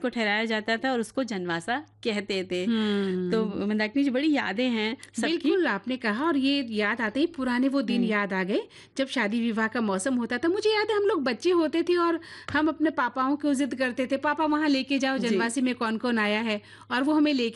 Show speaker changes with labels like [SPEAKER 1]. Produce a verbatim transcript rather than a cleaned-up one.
[SPEAKER 1] को ठहराया जाता था और उसको जनवासा कहते थे। तो
[SPEAKER 2] हम्म।
[SPEAKER 1] मंदाकिनी जी बड़ी यादें हैं सबकी।
[SPEAKER 2] बिल्कुल, आपने कहा और ये याद आते ही पुराने वो दिन
[SPEAKER 1] हुँ।
[SPEAKER 2] याद आ गए, जब शादी-विवाह का मौसम होता था। मुझे याद है हम लोग बच्चे होते थे और हम अपने पापाओं को ज़िद करते थे, पापा वहाँ लेके जाओ
[SPEAKER 1] जी।
[SPEAKER 2] जनवासी में कौन-कौन आया है और वो हमें लेके